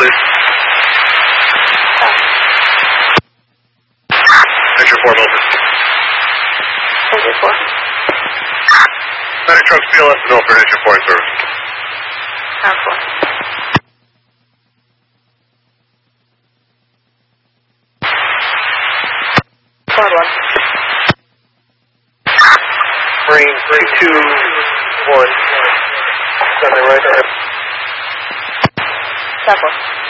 please. Extra 4 over. Extra 4. Medic trucks BLS and Milford, extra 4 in service. Pound 4. Quad 1. Marine 321. Stand right there. South 1.